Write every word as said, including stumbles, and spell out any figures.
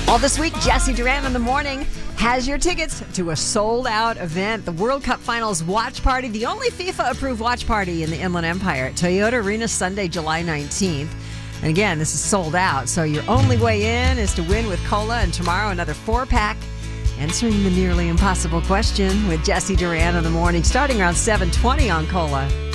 All this week, Jesse Duran in the morning has your tickets to a sold-out event, the World Cup Finals watch party, the only FIFA-approved watch party in the Inland Empire at Toyota Arena, Sunday, July nineteenth. And again, this is sold out, so your only way in is to win with Cola, and tomorrow another four-pack answering the nearly impossible question with Jesse Duran in the morning, starting around seven twenty on Cola.